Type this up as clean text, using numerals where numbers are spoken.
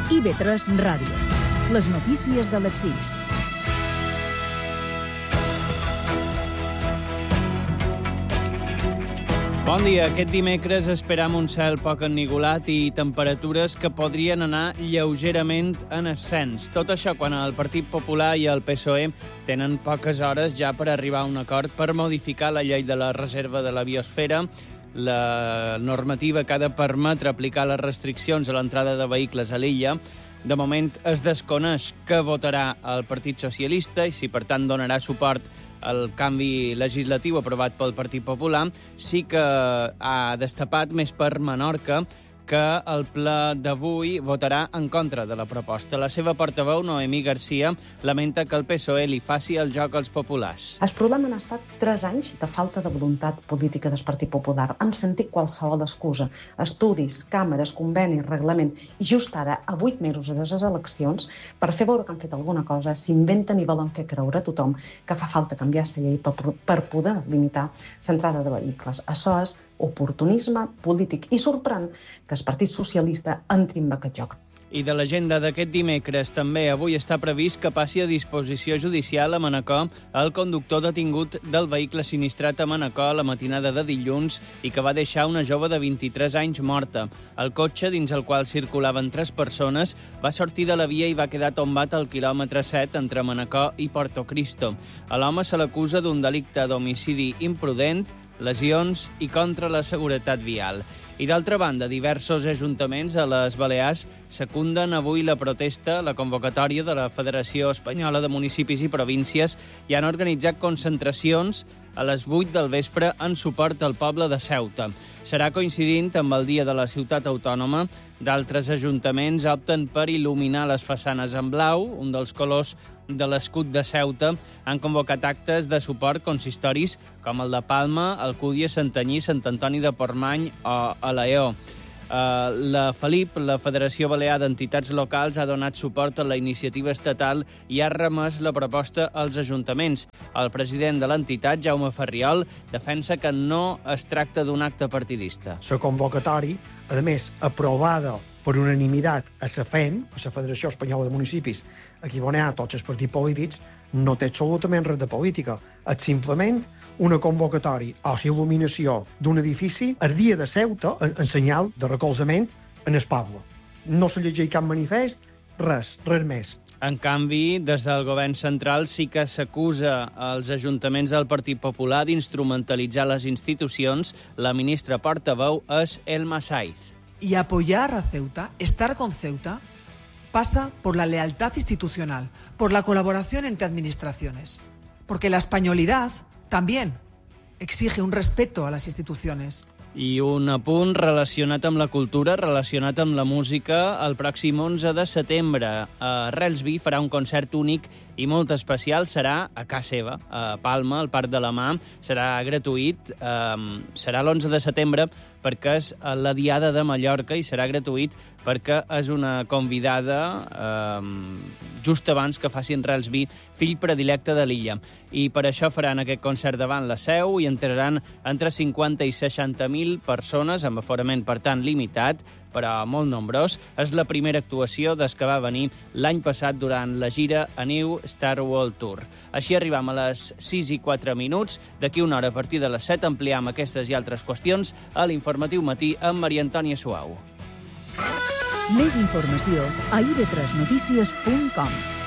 IB3 Ràdio. Les notícies de les 6. Bon dia. Aquest dimecres esperam un cel poc ennigolat i temperatures que podrien anar lleugerament en ascens. Tot això quan el Partit Popular i el PSOE tenen poques hores ja per arribar a un acord per modificar la llei de la reserva de la biosfera, la normativa que ha de permetre aplicar les restriccions a l'entrada de vehicles a l'illa. De moment es desconeix què votarà el Partit Socialista i si, per tant, donarà suport al canvi legislatiu aprovat pel Partit Popular. Sí que ha destapat més per Menorca que el ple d'avui votarà en contra de la proposta. La seva portaveu, Noemí Garcia, lamenta que el PSOE li faci el joc als populars. El problema han estat 3 anys de falta de voluntat política del Partit Popular. Han sentit qualsevol excusa. Estudis, càmeres, convenis, reglament. I just ara, a 8 mesos de les eleccions, per fer veure que han fet alguna cosa, s'inventen i volen fer creure a tothom que fa falta canviar la llei per poder limitar l'entrada de vehicles. Això és oportunisme polític i sorprèn que el Partit Socialista entri en aquest joc. I de l'agenda d'aquest dimecres també avui està previst que passi a disposició judicial a Manacor el conductor detingut del vehicle sinistrat a Manacor la matinada de dilluns i que va deixar una jove de 23 anys morta. El cotxe, dins el qual circulaven 3 persones, va sortir de la via i va quedar tombat al quilòmetre 7 entre Manacor i Portocristo. A l'home se l'acusa d'un delicte d'homicidi imprudent, lesions i contra la seguretat vial. I d'altra banda, diversos ajuntaments a les Balears secunden avui la protesta, la convocatòria de la Federació Espanyola de Municipis i Províncies i han organitzat concentracions a les 8 del vespre en suport al poble de Ceuta. Serà coincidint amb el Dia de la Ciutat Autònoma. D'altres ajuntaments opten per il·luminar les façanes en blau, un dels colors de l'escut de Ceuta. Han convocat actes de suport consistoris com el de Palma, Alcúdia, Santanyí, Sant Antoni de Portmany o Alaior. La FELIP, la Federació Balear d'Entitats Locals, ha donat suport a la iniciativa estatal i ha remès la proposta als ajuntaments. El president de l'entitat, Jaume Ferriol, defensa que no es tracta d'un acte partidista. La convocatòria, a més, aprovada per unanimitat a la FEM, a la Federació Espanyola de Municipis, aquí on hi ha tots els partits polítics, no té absolutament res de política. És simplement una convocatòria o il·luminació d'un edifici el dia de Ceuta en senyal de recolzament en el poble. No se llegeix cap manifest, res més. En canvi, des del govern central sí que s'acusa als ajuntaments del Partit Popular d'instrumentalitzar les institucions. La ministra portaveu és Elma Saiz. Y apoyar a Ceuta, estar con Ceuta, pasa por la lealtad institucional, por la colaboración entre administraciones. Porque la españolidad también exige un respeto a las instituciones. I un apunt relacionat amb la cultura, relacionat amb la música. El pròxim 11 de setembre a Relsby farà un concert únic i molt especial. Serà a casa seva, a Palma, al Parc de la Mà. Serà gratuït. Serà l'11 de setembre perquè és la Diada de Mallorca i serà gratuït perquè és una convidada just abans que facin Relsby, fill predilecte de l'illa. I per això faran aquest concert davant la seu i entraran entre 50 i 60.000 persones, amb aforament, per tant, limitat, però molt nombrós. És la primera actuació des que va venir l'any passat durant la gira A New Star World Tour. Així arribam a les 6:04. D'aquí una hora, a partir de les 7, ampliam aquestes i altres qüestions a l'Informatiu Matí amb Maria Antònia Suau. Més informació a ib3notícies.com.